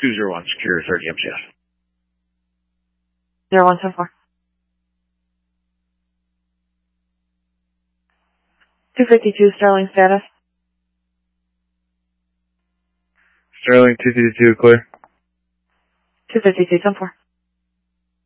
201 secure 30 MCS. 0174. 252 Sterling status. Sterling 252 clear. 252 10-4.